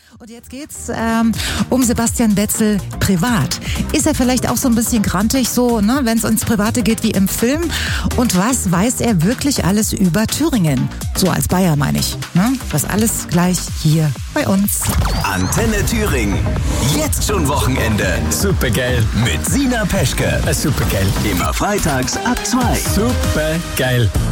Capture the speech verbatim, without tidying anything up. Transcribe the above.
Und jetzt geht's ähm, um Sebastian Betzel privat. Ist er vielleicht auch so ein bisschen grantig, so, ne, wenn es ins Private geht wie im Film? Und was weiß er wirklich alles über Thüringen? So als Bayer meine ich. Ne? Das alles gleich hier bei uns. Antenne Thüringen. Jetzt schon Wochenende. Supergeil. Mit Sina Peschke. Supergeil. Immer freitags ab zwei. Supergeil.